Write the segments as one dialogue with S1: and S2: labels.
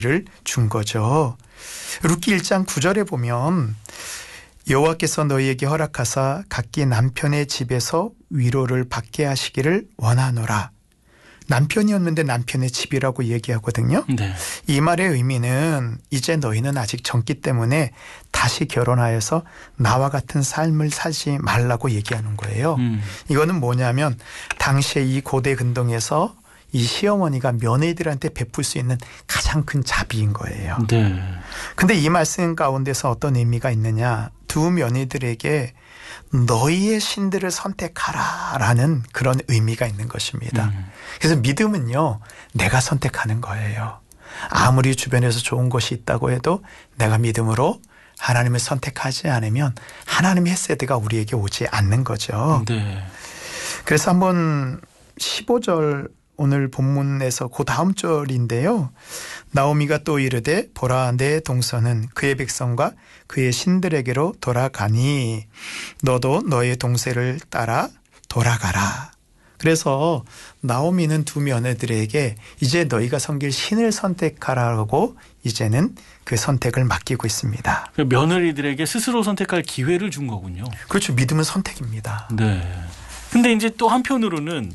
S1: 준 거죠. 룻기 1장 9절에 보면 여호와께서 너희에게 허락하사 각기 남편의 집에서 위로를 받게 하시기를 원하노라. 남편이었는데 남편의 집이라고 얘기하거든요.
S2: 네.
S1: 이 말의 의미는 이제 너희는 아직 젊기 때문에 다시 결혼하여서 나와 같은 삶을 살지 말라고 얘기하는 거예요. 이거는 뭐냐면 당시에 이 고대 근동에서 이 시어머니가 며느리들한테 베풀 수 있는 가장 큰 자비인 거예요.
S2: 네.
S1: 근데 이 말씀 가운데서 어떤 의미가 있느냐. 두 며느리들에게 너희의 신들을 선택하라라는 그런 의미가 있는 것입니다. 그래서 믿음은요. 내가 선택하는 거예요. 아무리 주변에서 좋은 것이 있다고 해도 내가 믿음으로 하나님을 선택하지 않으면 하나님의 헤세드가 우리에게 오지 않는 거죠.
S2: 네.
S1: 그래서 한번 15절 오늘 본문에서 그 다음 절인데요. 나오미가 또 이르되 보라 내 동서는 그의 백성과 그의 신들에게로 돌아가니 너도 너의 동생을 따라 돌아가라. 그래서 나오미는 두 며느들에게 이제 너희가 섬길 신을 선택하라고 이제는 그 선택을 맡기고 있습니다.
S2: 며느리들에게 스스로 선택할 기회를 준 거군요.
S1: 그렇죠. 믿음은 선택입니다.
S2: 네. 근데 이제 또 한편으로는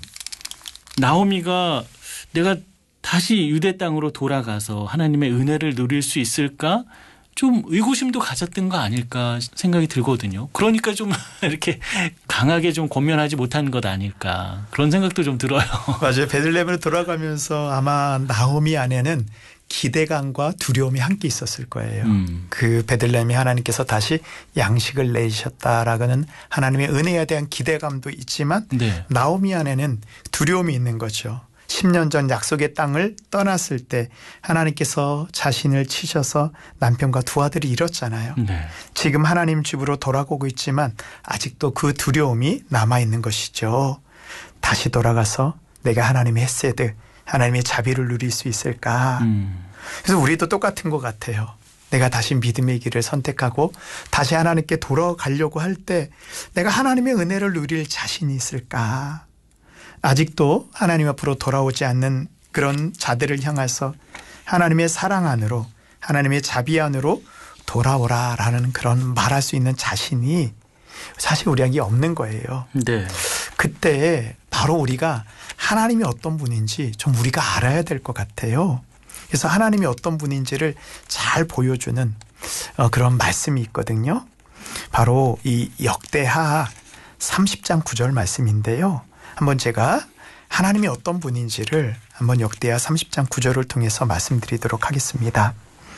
S2: 나오미가 내가 다시 유대 땅으로 돌아가서 하나님의 은혜를 누릴 수 있을까? 좀 의구심도 가졌던 거 아닐까 생각이 들거든요. 그러니까 좀 이렇게 강하게 좀 권면하지 못한 것 아닐까 그런 생각도 좀 들어요.
S1: 맞아요. 베들레헴으로 돌아가면서 아마 나오미 안에는 기대감과 두려움이 함께 있었을 거예요. 그 베들레헴이 하나님께서 다시 양식을 내셨다라고는 하나님의 은혜에 대한 기대감도 있지만
S2: 네.
S1: 나오미 안에는 두려움이 있는 거죠. 10년 전 약속의 땅을 떠났을 때 하나님께서 자신을 치셔서 남편과 두 아들이 잃었잖아요.
S2: 네.
S1: 지금 하나님 집으로 돌아오고 있지만 아직도 그 두려움이 남아있는 것이죠. 다시 돌아가서 내가 하나님의 헤세드 하나님의 자비를 누릴 수 있을까. 그래서 우리도 똑같은 것 같아요. 내가 다시 믿음의 길을 선택하고 다시 하나님께 돌아가려고 할 때 내가 하나님의 은혜를 누릴 자신이 있을까. 아직도 하나님 앞으로 돌아오지 않는 그런 자들을 향해서 하나님의 사랑 안으로 하나님의 자비 안으로 돌아오라라는 그런 말할 수 있는 자신이 사실 우리에게 없는 거예요.
S2: 네.
S1: 그때 바로 우리가 하나님이 어떤 분인지 좀 우리가 알아야 될 것 같아요. 그래서 하나님이 어떤 분인지를 잘 보여주는 그런 말씀이 있거든요. 바로 이 역대하 30장 9절 말씀인데요. 한번 제가 하나님이 어떤 분인지를 한번 역대하 30장 9절을 통해서 말씀드리도록 하겠습니다.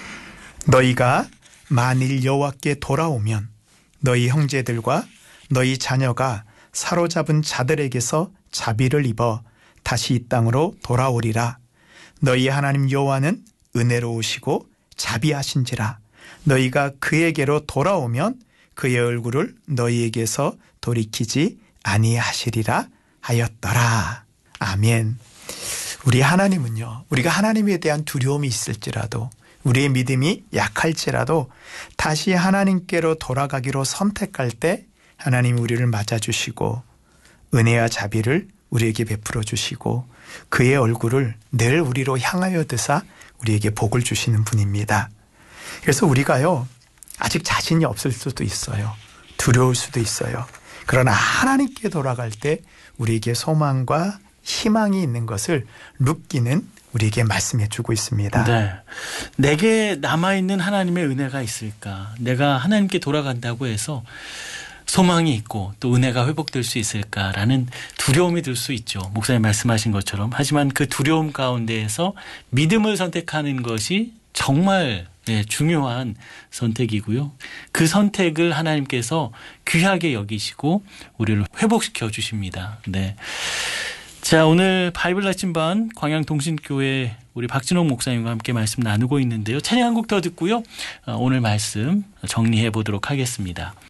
S1: 너희가 만일 여호와께 돌아오면 너희 형제들과 너희 자녀가 사로잡은 자들에게서 자비를 입어 다시 이 땅으로 돌아오리라. 너희 하나님 여호와는 은혜로우시고 자비하신지라. 너희가 그에게로 돌아오면 그의 얼굴을 너희에게서 돌이키지 아니하시리라 하였더라. 아멘. 우리 하나님은요. 우리가 하나님에 대한 두려움이 있을지라도 우리의 믿음이 약할지라도 다시 하나님께로 돌아가기로 선택할 때 하나님이 우리를 맞아주시고 은혜와 자비를 우리에게 베풀어 주시고 그의 얼굴을 늘 우리로 향하여 드사 우리에게 복을 주시는 분입니다. 그래서 우리가요. 아직 자신이 없을 수도 있어요. 두려울 수도 있어요. 그러나 하나님께 돌아갈 때 우리에게 소망과 희망이 있는 것을 룻기는 우리에게 말씀해 주고 있습니다.
S2: 네. 내게 남아있는 하나님의 은혜가 있을까? 내가 하나님께 돌아간다고 해서 소망이 있고 또 은혜가 회복될 수 있을까라는 두려움이 들 수 있죠. 목사님 말씀하신 것처럼. 하지만 그 두려움 가운데에서 믿음을 선택하는 것이 정말 중요한 선택이고요. 그 선택을 하나님께서 귀하게 여기시고 우리를 회복시켜 주십니다. 네. 자, 오늘 바이블 나침반 광양동신교회 우리 박진홍 목사님과 함께 말씀 나누고 있는데요. 찬양 한 곡 더 듣고요. 오늘 말씀 정리해 보도록 하겠습니다.